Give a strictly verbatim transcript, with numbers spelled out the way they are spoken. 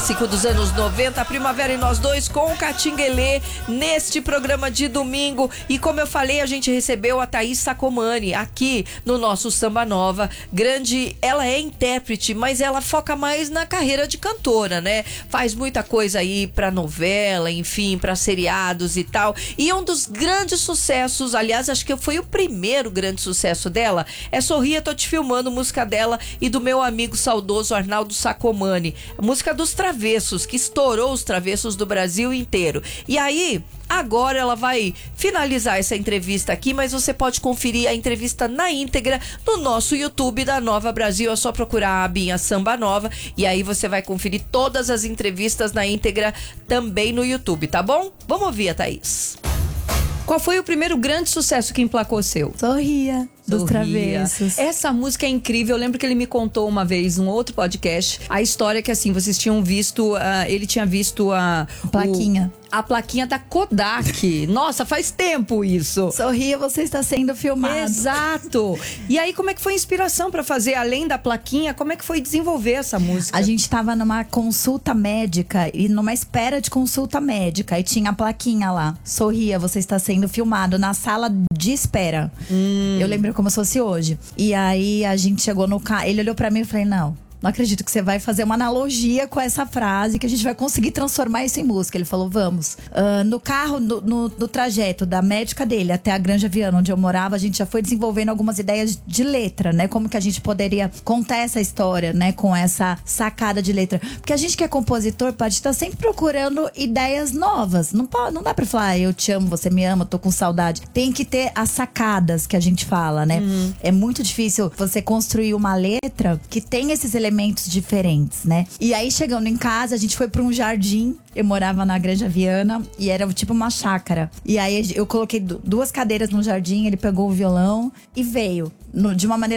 clássico dos anos noventa, a Primavera em Nós Dois, com o Catinguelê, neste programa de domingo. E como eu falei, a gente recebeu a Thaís Sacomani aqui no nosso Samba Nova. Grande, ela é intérprete, mas ela foca mais na carreira de cantora, né? Faz muita coisa aí pra novela, enfim, pra seriados e tal. E um dos grandes sucessos, aliás, acho que foi o primeiro grande sucesso dela, é Sorria, Tô Te Filmando, música dela e do meu amigo saudoso Arnaldo Sacomani. Música dos Travessos, que estourou os Travessos do Brasil inteiro. E aí, agora ela vai finalizar essa entrevista aqui, mas você pode conferir a entrevista na íntegra no nosso YouTube da Nova Brasil. É só procurar a abinha Samba Nova e aí você vai conferir todas as entrevistas na íntegra também no YouTube, tá bom? Vamos ouvir a Thaís. Qual foi o primeiro grande sucesso que emplacou seu? Sorria, dos Travessos. Essa música é incrível. Eu lembro que ele me contou uma vez, num outro podcast, a história que, assim, vocês tinham visto, uh, ele tinha visto a... Plaquinha. O, a plaquinha da Kodak. Nossa, faz tempo isso. Sorria, você está sendo filmado. Exato. E aí, como é que foi a inspiração pra fazer, além da plaquinha, como é que foi desenvolver essa música? A gente tava numa consulta médica e numa espera de consulta médica. E tinha a plaquinha lá. Sorria, você está sendo filmado na sala de espera. Hum. Eu lembro como se fosse hoje. E aí a gente chegou no carro. Ele olhou pra mim e falei, não. Não acredito que você vai fazer uma analogia com essa frase, que a gente vai conseguir transformar isso em música. Ele falou, vamos. Uh, no carro, no, no, no trajeto da médica dele até a Granja Viana, onde eu morava, a gente já foi desenvolvendo algumas ideias de letra, né? Como que a gente poderia contar essa história, né? Com essa sacada de letra. Porque a gente que é compositor, pode estar sempre procurando ideias novas. Não, pode, não dá pra falar, ah, eu te amo, você me ama, tô com saudade. Tem que ter as sacadas que a gente fala, né? Uhum. É muito difícil você construir uma letra que tem esses elementos diferentes, né? E aí, chegando em casa, a gente foi pra um jardim. Eu morava na Granja Viana e era tipo uma chácara. E aí, eu coloquei duas cadeiras no jardim, ele pegou o violão e veio no, de uma maneira